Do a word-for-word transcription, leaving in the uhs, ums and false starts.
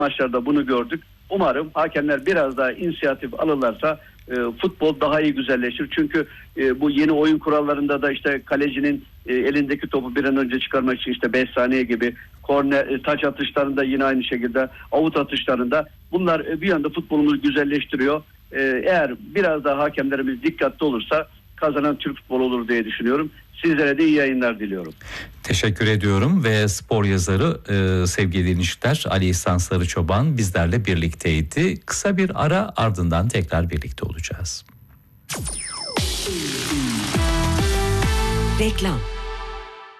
maçlarda bunu gördük. Umarım hakemler biraz daha inisiyatif alırlarsa e, futbol daha iyi güzelleşir. Çünkü e, bu yeni oyun kurallarında da işte kalecinin e, elindeki topu bir an önce çıkarmak için işte beş saniye gibi, korner, e, taç atışlarında yine aynı şekilde, avut atışlarında bunlar e, bir anda futbolumuzu güzelleştiriyor. E, eğer biraz daha hakemlerimiz dikkatli olursa kazanan Türk futbolu olur diye düşünüyorum. Sizlere de iyi yayınlar diliyorum. Teşekkür ediyorum ve spor yazarı e, sevgili dinleyiciler Ali İhsan Sarıçoban bizlerle birlikteydi. Kısa bir ara, ardından tekrar birlikte olacağız. Reklam.